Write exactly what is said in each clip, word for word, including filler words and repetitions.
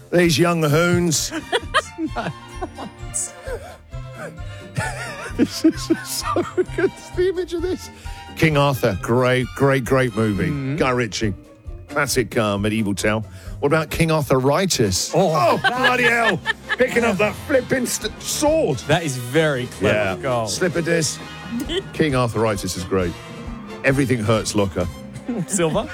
These young hoons. No. This is so good. The image of this. King Arthur, great, great, great movie. Mm-hmm. Guy Ritchie, classic uh, medieval tale. What about King Arthuritis? Oh, oh bloody hell! Picking up that flipping st- sword. That is very clever. Yeah. Goal. Slipper disc. King Arthuritis is great. Everything hurts Locker. Silver.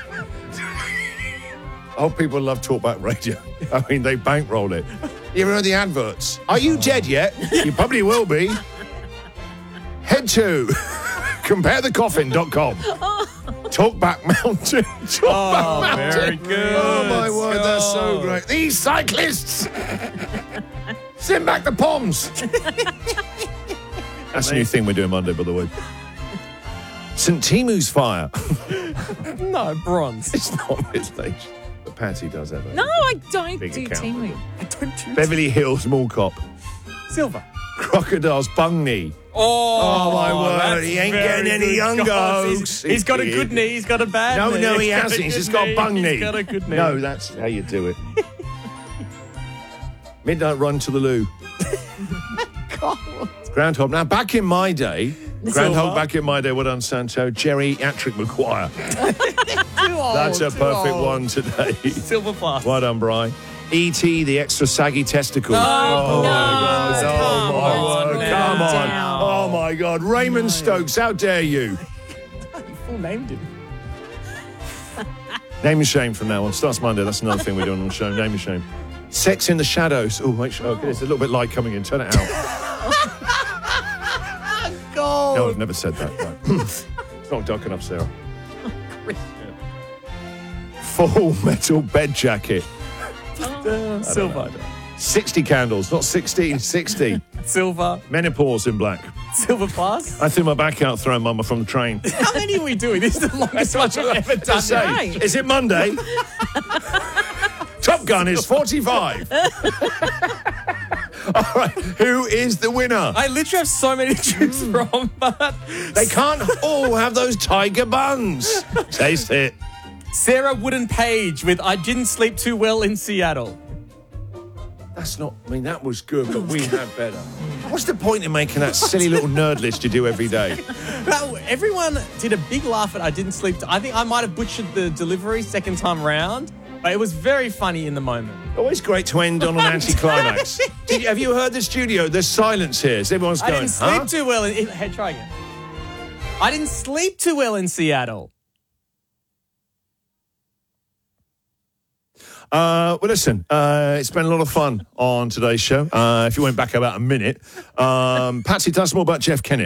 Oh, people love talkback radio. I mean, they bankroll it. You ever heard the adverts? Are you dead yet? You probably will be. Head to compare the coffin dot com. Talkback Mountain. Talkback oh, Mountain. Very good. Oh, my word, Go. that's so great. These cyclists. Send back the Poms. That's a new thing we're doing Monday, by the way. Saint Timu's fire. No, bronze. It's not middle-aged. But Patty does have it. No, I don't Big do account. Timu. I don't do Beverly Hills Mall Cop. Silver. Crocodile's bung knee. Oh, Oh, my word. that's He ain't very getting any good. younger. God, He's, he's got a good knee. He's got a bad No, knee. no, he He's got hasn't. a He's good just got a bung knee. He's got a good knee. No, that's how you do it. Midnight Run to the Loo. Groundhog. Now, back in my day, Groundhog Silver. back in my day, well done, Santo, Geriatric Maguire. Too old, That's a too perfect old. one today. Silver plus. Well done, Brian. E T, the extra saggy testicle. No, oh, no, my God. come Oh, my on word. now. Come on. Down. Oh, my God. Raymond Stokes, how dare you? You full named him. Name and shame from now on. Starts Monday. That's another thing we're doing on the show. Name and shame. Sex in the shadows. Oh, wait. Oh, there's a little bit light coming in. Turn it out. Gold. No, I've never said that. No. It's not dark enough, Sarah. Full metal bed jacket. Uh, silver. sixty candles, not sixteen, sixty. Silver. Menopause in black. Silver plus. I threw my back out throwing mama from the train. How many are we doing? This is the longest one I've ever done. Say, Right. is it Monday? Top Gun is forty-five. All right, who is the winner? I literally have so many to choose from, but They can't all have those tiger buns. Taste it. Sarah Wooden Page with I Didn't Sleep Too Well in Seattle. That's not, I mean, that was good, but we had better. What's the point in making that silly little nerd list you do every day? Now, everyone did a big laugh at I Didn't Sleep. T- I think I might have butchered the delivery second time round, but it was very funny in the moment. Always great to end on an anticlimax. Did you, have you heard the studio? There's silence here. So everyone's I going, didn't sleep huh? too well in... in hey, try again. I didn't sleep too well in Seattle. Uh, well, listen, uh, it's been a lot of fun on today's show. Uh, if you went back about a minute, um, Patsy, tell us more about Jeff Kennett.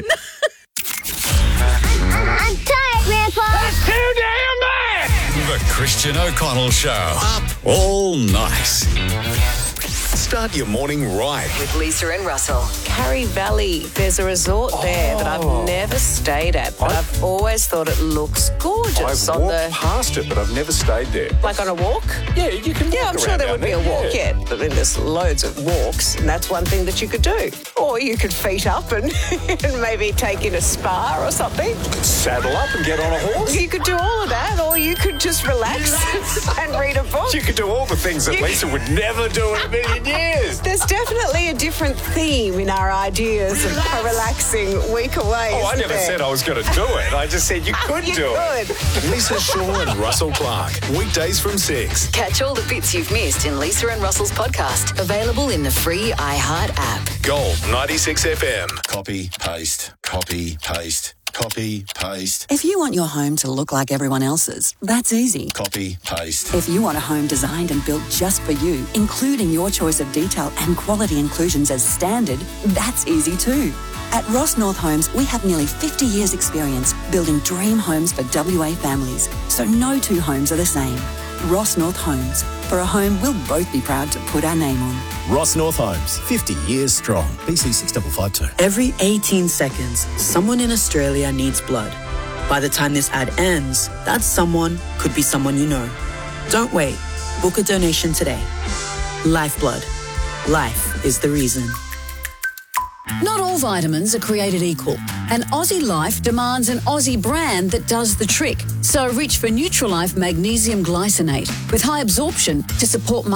I'm tired, Grandpa. That's too damn bad! The Christian O'Connell Show. Up all night. Start your morning right. With Lisa and Russell. Carrie Valley, there's a resort there that I've never stayed at, but I've always thought it looks gorgeous I've on walked the... past it, but I've never stayed there. Like on a walk? Yeah, you can walk Yeah, I'm around sure there down would be a walk, yeah. yeah. But then there's loads of walks, and that's one thing that you could do. Or you could feet up and, and maybe take in a spa or something. Saddle up and get on a horse. You could do all of that, or you could just relax and read a book. You could do all the things that You- Lisa would never do in a million years. There's definitely a different theme in our ideas of a relaxing week away. Oh, I isn't never there? said I was going to do it. I just said you could You do it. could. Lisa Shaw and Russell Clark. Weekdays from six. Catch all the bits you've missed in Lisa and Russell's podcast. Available in the free iHeart app. Gold ninety-six F M. Copy, paste, copy, paste, copy, paste, If you want your home to look like everyone else's, that's easy. copy, paste. If you want a home designed and built just for you, including your choice of detail and quality inclusions as standard, that's easy too. At Ross North Homes, we have nearly fifty years experience building dream homes for W A families, so no two homes are the same. Ross North Homes, for a home we'll both be proud to put our name on. Ross North Homes, fifty years strong. B C six five five two. Every eighteen seconds, someone in Australia needs blood. By the time this ad ends, that someone could be someone you know. Don't wait. Book a donation today. Lifeblood. Life is the reason. Not all vitamins are created equal, and Aussie Life demands an Aussie brand that does the trick. So reach for Nutrilife Magnesium Glycinate with high absorption to support